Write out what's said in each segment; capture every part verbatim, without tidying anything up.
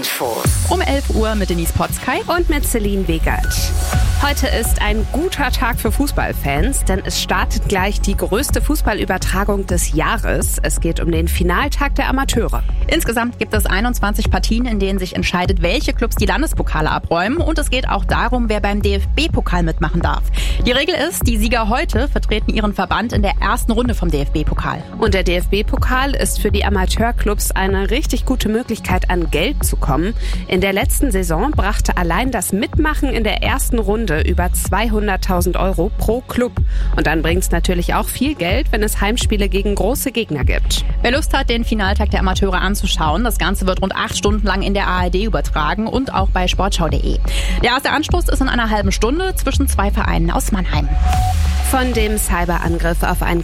Um elf Uhr mit Denise Potzkei und mit Celine Wegert. Heute ist ein guter Tag für Fußballfans, denn es startet gleich die größte Fußballübertragung des Jahres. Es geht um den Finaltag der Amateure. Insgesamt gibt es einundzwanzig Partien, in denen sich entscheidet, welche Clubs die Landespokale abräumen. Und es geht auch darum, wer beim D F B-Pokal mitmachen darf. Die Regel ist, die Sieger heute vertreten ihren Verband in der ersten Runde vom D F B-Pokal. Und der D F B-Pokal ist für die Amateurclubs eine richtig gute Möglichkeit, an Geld zu kommen. In der letzten Saison brachte allein das Mitmachen in der ersten Runde über zweihunderttausend Euro pro Club. Und dann bringt es natürlich auch viel Geld, wenn es Heimspiele gegen große Gegner gibt. Wer Lust hat, den Finaltag der Amateure anzuschauen, das Ganze wird rund acht Stunden lang in der A R D übertragen und auch bei sportschau punkt de. Der erste Anstoß ist in einer halben Stunde zwischen zwei Vereinen aus Mannheim. Von dem Cyberangriff auf ein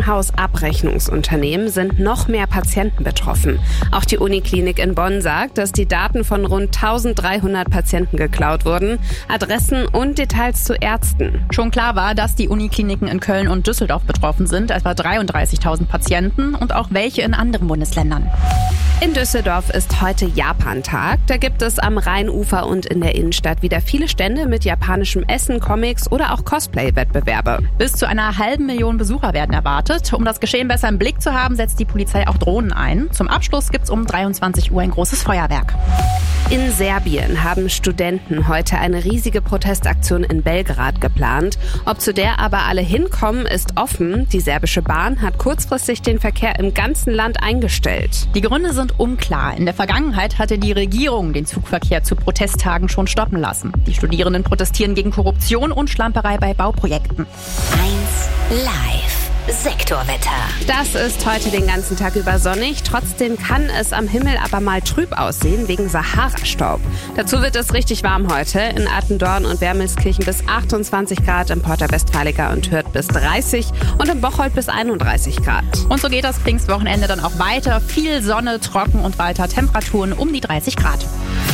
Krankenhausabrechnungsunternehmen sind noch mehr Patienten betroffen. Auch die Uniklinik in Bonn sagt, dass die Daten von rund eintausenddreihundert Patienten geklaut wurden, Adressen und Details zu Ärzten. Schon klar war, dass die Unikliniken in Köln und Düsseldorf betroffen sind, etwa dreiunddreißigtausend Patienten und auch welche in anderen Bundesländern. In Düsseldorf ist heute Japan-Tag. Da gibt es am Rheinufer und in der Innenstadt wieder viele Stände mit japanischem Essen, Comics oder auch Cosplay-Wettbewerbe. Bis zu einer halben Million Besucher werden erwartet. Um das Geschehen besser im Blick zu haben, setzt die Polizei auch Drohnen ein. Zum Abschluss gibt's um dreiundzwanzig Uhr ein großes Feuerwerk. In Serbien haben Studenten heute eine riesige Protestaktion in Belgrad geplant. Ob zu der aber alle hinkommen, ist offen. Die serbische Bahn hat kurzfristig den Verkehr im ganzen Land eingestellt. Die Gründe sind unklar. In der Vergangenheit hatte die Regierung den Zugverkehr zu Protesttagen schon stoppen lassen. Die Studierenden protestieren gegen Korruption und Schlamperei bei Bauprojekten. eins live. Sektorwetter. Das ist heute den ganzen Tag über sonnig. Trotzdem kann es am Himmel aber mal trüb aussehen wegen Sahara-Staub. Dazu wird es richtig warm heute. In Attendorn und Wermelskirchen bis achtundzwanzig Grad, im Porta Westfalica und Hürth bis dreißig und im Bocholt bis einunddreißig Grad. Und so geht das Pfingstwochenende dann auch weiter. Viel Sonne, trocken und weiter Temperaturen um die dreißig Grad.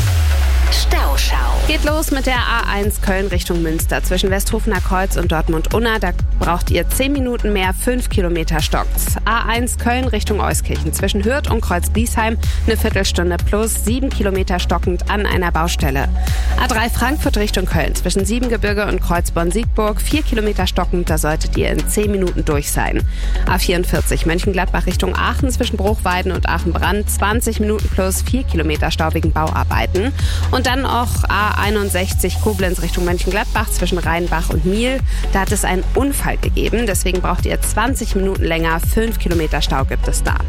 Stauschau. Geht los mit der A eins Köln Richtung Münster. Zwischen Westhofener Kreuz und Dortmund-Unna. Da braucht ihr zehn Minuten mehr, fünf Kilometer stockt's. A eins Köln Richtung Euskirchen. Zwischen Hürth und Kreuz-Bliesheim eine Viertelstunde plus, sieben Kilometer stockend an einer Baustelle. A drei Frankfurt Richtung Köln. Zwischen Siebengebirge und Kreuzborn-Siegburg. vier Kilometer stockend, da solltet ihr in zehn Minuten durch sein. A vierundvierzig Mönchengladbach Richtung Aachen. Zwischen Bruchweiden und Aachen-Brand. zwanzig Minuten plus, vier Kilometer staubigen Bauarbeiten. Und dann auch A einundsechzig Koblenz Richtung Mönchengladbach zwischen Rheinbach und Miel. Da hat es einen Unfall gegeben, deswegen braucht ihr zwanzig Minuten länger. fünf Kilometer Stau gibt es da.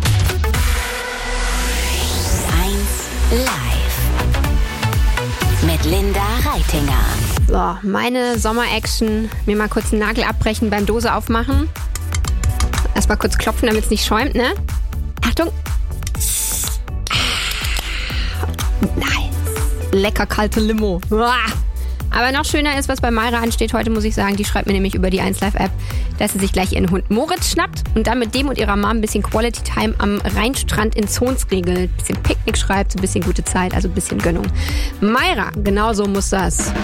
eins live. Mit Linda Reitinger. So, meine Sommer-Action. Mir mal kurz einen Nagel abbrechen beim Dose aufmachen. Erstmal kurz klopfen, damit es nicht schäumt, ne? Achtung. Nein. Lecker kalte Limo. Uah. Aber noch schöner ist, was bei Mayra ansteht heute, muss ich sagen. Die schreibt mir nämlich über die eins Live App, dass sie sich gleich ihren Hund Moritz schnappt und dann mit dem und ihrer Mom ein bisschen Quality Time am Rheinstrand in Zons regelt. Ein bisschen Picknick schreibt, so ein bisschen gute Zeit, also ein bisschen Gönnung. Mayra, genau so muss das.